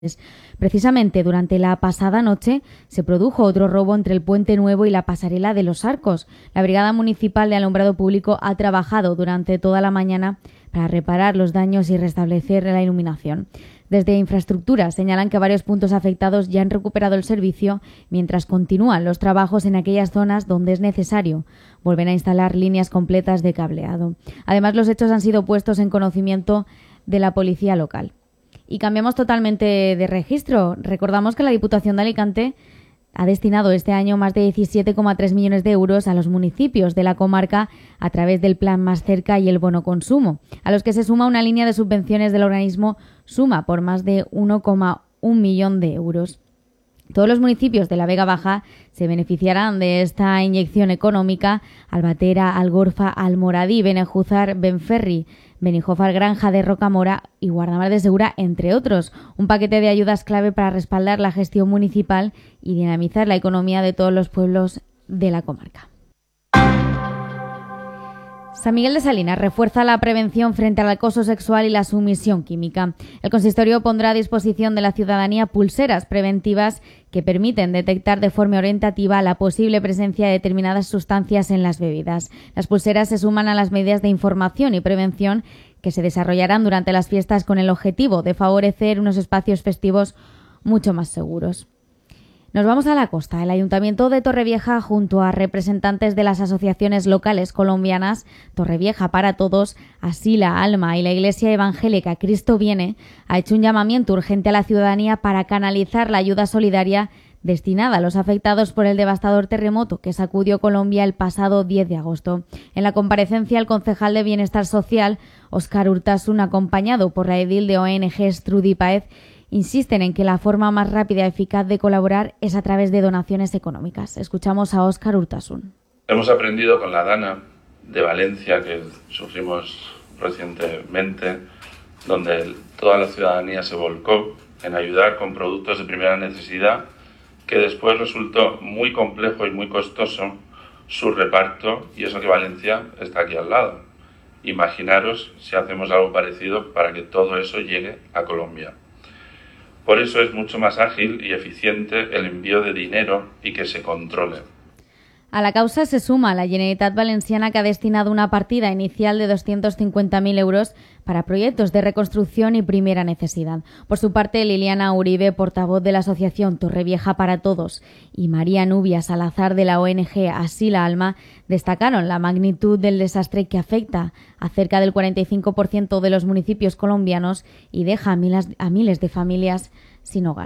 Precisamente durante la pasada noche se produjo otro robo entre el Puente Nuevo y la Pasarela de los Arcos. La Brigada Municipal de Alumbrado Público ha trabajado durante toda la mañana para reparar los daños y restablecer la iluminación. Desde Infraestructura señalan que varios puntos afectados ya han recuperado el servicio, mientras continúan los trabajos en aquellas zonas donde es necesario volver a instalar líneas completas de cableado. Además, los hechos han sido puestos en conocimiento de la policía local. Y cambiamos totalmente de registro. Recordamos que la Diputación de Alicante ha destinado este año más de 17,3 millones de euros a los municipios de la comarca a través del Plan Más Cerca y el Bono Consumo, a los que se suma una línea de subvenciones del organismo Suma por más de 1,1 millón de euros. Todos los municipios de la Vega Baja se beneficiarán de esta inyección económica: Albatera, Algorfa, Almoradí, Benejúzar, Benferri, Benijófar, Granja de Rocamora y Guardamar de Segura, entre otros. Un paquete de ayudas clave para respaldar la gestión municipal y dinamizar la economía de todos los pueblos de la comarca. San Miguel de Salinas refuerza la prevención frente al acoso sexual y la sumisión química. El consistorio pondrá a disposición de la ciudadanía pulseras preventivas que permiten detectar de forma orientativa la posible presencia de determinadas sustancias en las bebidas. Las pulseras se suman a las medidas de información y prevención que se desarrollarán durante las fiestas con el objetivo de favorecer unos espacios festivos mucho más seguros. Nos vamos a la costa. El Ayuntamiento de Torrevieja, junto a representantes de las asociaciones locales colombianas Torrevieja para Todos, Asila, Alma y la Iglesia Evangélica Cristo Viene, ha hecho un llamamiento urgente a la ciudadanía para canalizar la ayuda solidaria destinada a los afectados por el devastador terremoto que sacudió Colombia el pasado 10 de agosto. En la comparecencia, el concejal de Bienestar Social, Óscar Urtasun, acompañado por la edil de ONG Trudy Paez, insisten en que la forma más rápida y eficaz de colaborar es a través de donaciones económicas. Escuchamos a Óscar Urtasun. Hemos aprendido con la Dana de Valencia, que sufrimos recientemente, donde toda la ciudadanía se volcó en ayudar con productos de primera necesidad, que después resultó muy complejo y muy costoso su reparto, y eso que Valencia está aquí al lado. Imaginaros si hacemos algo parecido para que todo eso llegue a Colombia. Por eso es mucho más ágil y eficiente el envío de dinero y que se controle. A la causa se suma la Generalitat Valenciana, que ha destinado una partida inicial de 250.000 euros para proyectos de reconstrucción y primera necesidad. Por su parte, Liliana Uribe, portavoz de la Asociación Torrevieja para Todos, y María Nubia Salazar, de la ONG Asila Alma, destacaron la magnitud del desastre que afecta a cerca del 45% de los municipios colombianos y deja a miles de familias sin hogar.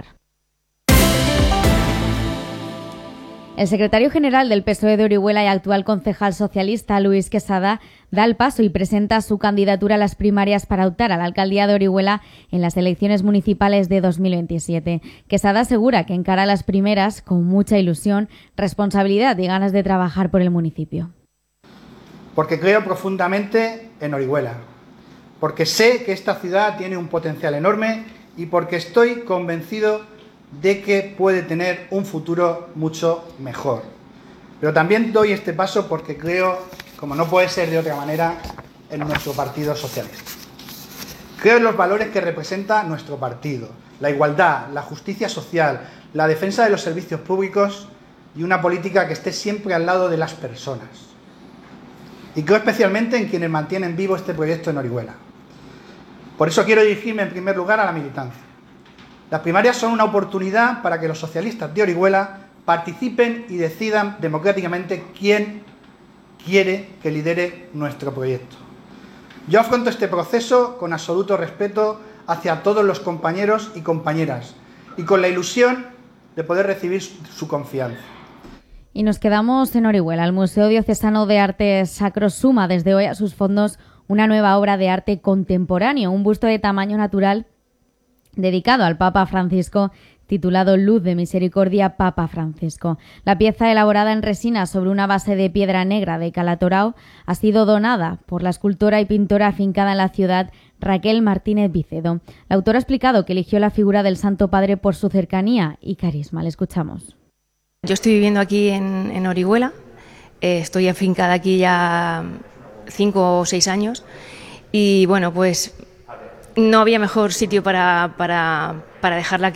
El secretario general del PSOE de Orihuela y actual concejal socialista, Luis Quesada, da el paso y presenta su candidatura a las primarias para optar a la alcaldía de Orihuela en las elecciones municipales de 2027. Quesada asegura que encara las primeras con mucha ilusión, responsabilidad y ganas de trabajar por el municipio. Porque creo profundamente en Orihuela, porque sé que esta ciudad tiene un potencial enorme y porque estoy convencido de que puede tener un futuro mucho mejor. Pero también doy este paso porque creo, como no puede ser de otra manera, en nuestro Partido Socialista. Creo en los valores que representa nuestro partido: la igualdad, la justicia social, la defensa de los servicios públicos y una política que esté siempre al lado de las personas. Y creo especialmente en quienes mantienen vivo este proyecto en Orihuela. Por eso quiero dirigirme en primer lugar a la militancia. Las primarias son una oportunidad para que los socialistas de Orihuela participen y decidan democráticamente quién quiere que lidere nuestro proyecto. Yo afronto este proceso con absoluto respeto hacia todos los compañeros y compañeras y con la ilusión de poder recibir su confianza. Y nos quedamos en Orihuela. El Museo Diocesano de Arte Sacro suma desde hoy a sus fondos una nueva obra de arte contemporáneo, un busto de tamaño natural dedicado al Papa Francisco, titulado Luz de Misericordia Papa Francisco. La pieza, elaborada en resina sobre una base de piedra negra de Calatorao, ha sido donada por la escultora y pintora afincada en la ciudad, Raquel Martínez Vicedo. La autora ha explicado que eligió la figura del Santo Padre por su cercanía y carisma. Le escuchamos. Yo estoy viviendo aquí en Orihuela, estoy afincada aquí ya 5 o 6 años y bueno, pues no había mejor sitio para para dejarla